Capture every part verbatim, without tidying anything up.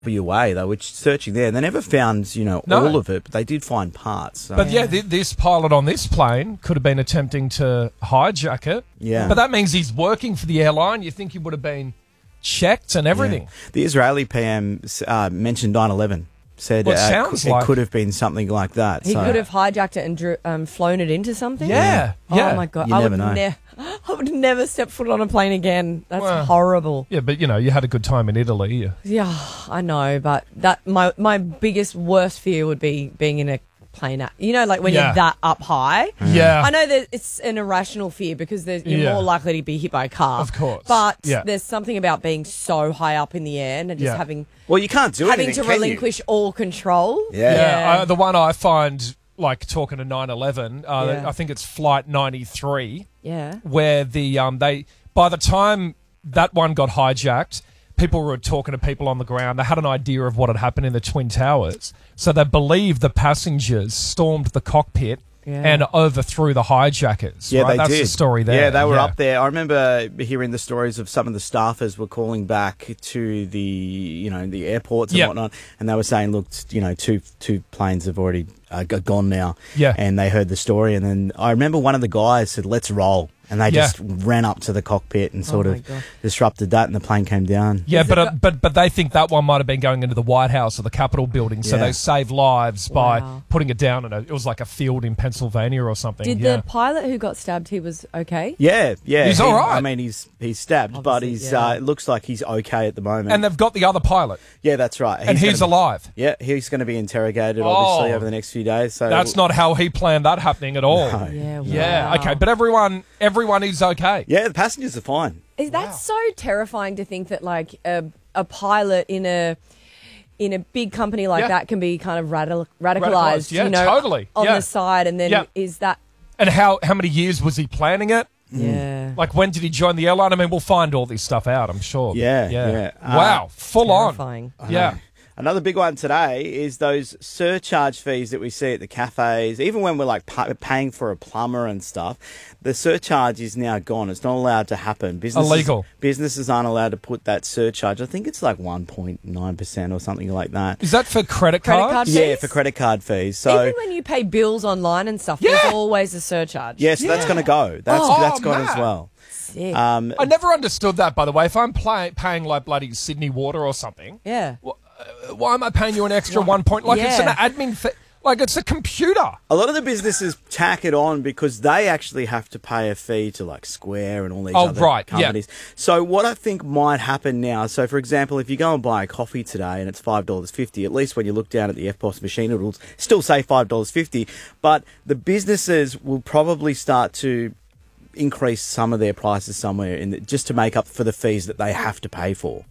W A. They were searching there. They never found, you know, No. all of it, but they did find parts. So. But yeah, th- this pilot on this plane could have been attempting to hijack it. Yeah. But that means he's working for the airline. You think he would have been checked and everything. Yeah. The Israeli P M uh, mentioned nine eleven. Said Well, it uh, sounds it like- could have been something like that. He so. could have hijacked it and drew, um, flown it into something. Yeah, yeah. Oh my god! You I never would know. ne- I would never step foot on a plane again. That's Well. horrible. Yeah, but you know, you had a good time in Italy. You- Yeah, I know, but that my my biggest worst fear would be being in a plane. At, you know, like when Yeah. you're that up high. Yeah. I know that it's an irrational fear because there's, you're Yeah. more likely to be hit by a car. Of course. But Yeah. there's something about being so high up in the air and just Yeah. having Well, you can't do having anything, to can you? relinquish all control. Yeah. Yeah, uh, the one I find, like talking to nine eleven, uh, Yeah. I think it's Flight ninety-three, Yeah. where the um they by the time that one got hijacked, people were talking to people on the ground. They had an idea of what had happened in the Twin Towers, so they believed the passengers stormed the cockpit Yeah. and overthrew the hijackers. Yeah, right? they That's did. the story there. Yeah, they were Yeah. up there. I remember hearing the stories of some of the staffers were calling back to the, you know, the airports and Yeah. whatnot, and they were saying, look, you know, two two planes have already uh, g- gone now. Yeah. And they heard the story, and then I remember one of the guys said, "Let's roll," and they Yeah. just ran up to the cockpit and sort Oh my of God. disrupted that, and the plane came down. Yeah, Is but it uh, the- but but they think that one might have been going into the White House or the Capitol building, so Yeah. they saved lives by Wow. putting it down in a. It was like a field in Pennsylvania or something. Did yeah. the pilot who got stabbed, he was okay? Yeah, yeah. He's he- all right. I mean, he's he's stabbed, but Obviously, he's yeah. uh, it looks like he's okay at the moment. and they've got the other pilot, yeah, that's right. and he's gonna be- alive. Yeah, he's going to be interrogated, obviously, Oh. over the next few days. So That's not how he planned that happening at all. No. Yeah. Wow. Yeah, okay, but everyone everyone is okay. Yeah, the passengers are fine. Is that so terrifying to think that like a, a pilot in a in a big company like Yeah. that can be kind of radical, radicalized, Radicalised, yeah, you know, totally, on yeah. the side, and then Yeah. is that And how how many years was he planning it? yeah? Like when did he join the airline? I mean, we'll find all this stuff out, I'm sure. Yeah, yeah. yeah. Uh, Wow, full Terrifying. on. Yeah. Another big one today is those surcharge fees that we see at the cafes. Even when we're like pa- paying for a plumber and stuff, the surcharge is now gone. It's not allowed to happen. Businesses, Illegal. Businesses aren't allowed to put that surcharge. I think it's like one point nine percent or something like that. Is that for credit, Credit cards? card Yeah, fees? for credit card fees. So Even when you pay bills online and stuff, Yeah. there's always a surcharge. yeah, so that's Yeah. going to go. That's Oh, that's gone man. as well. Sick. Um, I never understood that, by the way. If I'm play, paying like bloody Sydney Water or something, yeah. wh- uh, why am I paying you an extra one point? Like it's an Yeah. admin fee. Like it's a computer. A lot of the businesses tack it on because they actually have to pay a fee to like Square and all these Oh, other right, yeah. companies. So what I think might happen now, so for example, if you go and buy a coffee today and it's five dollars fifty, at least when you look down at the F P O S machine, it'll still say five dollars fifty, but the businesses will probably start to increase some of their prices somewhere in the, just to make up for the fees that they have to pay for.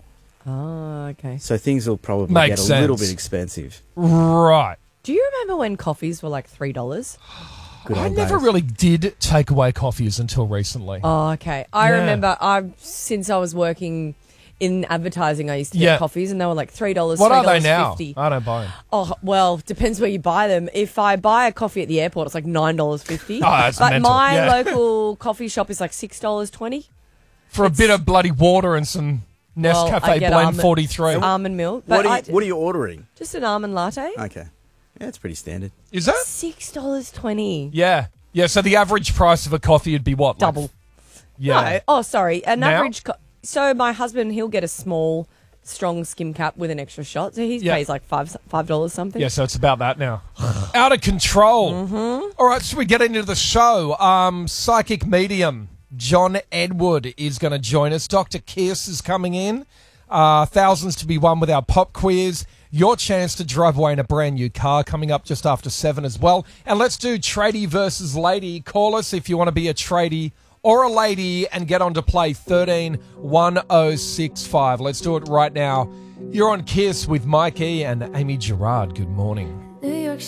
Oh, okay. So things will probably Makes get a little sense. bit expensive. Right. Do you remember when coffees were like three dollars? Good I old never days. really did take away coffees until recently. Oh, okay. I Yeah. remember. I since I was working in advertising, I used to get Yeah. coffees, and they were like three dollars. What are they now? fifty. I don't buy them. Oh well, depends where you buy them. If I buy a coffee at the airport, it's like nine dollars fifty. Oh, that's but mental. my Yeah. local coffee shop is like six dollars twenty. For a bit of bloody water and some Well, I Nescafe get Blend almond- forty-three. Almond milk. But What are, I, you, what are you ordering? just an almond latte. Okay. Yeah, it's pretty standard. Is that? Six dollars twenty. Yeah. Yeah, so the average price of a coffee would be what? like- Double. yeah. No. Oh, sorry. An Now? average. Co- so my husband, he'll get a small, strong skim cap with an extra shot. So he Yeah. pays like five five dollars something. Yeah, so it's about that now. Out of control. Mm-hmm. All right, so we get into the show. Um, psychic medium John Edward is going to join us. Doctor Kearse is coming in. Uh, thousands to be won with our pop quiz. Your chance to drive away in a brand new car coming up just after seven as well. And let's do tradie versus lady. Call us if you want to be a tradie or a lady and get on to play thirteen one oh six five. Let's do it right now. You're on Kiss with Mikey and Amy Gerard. Good morning.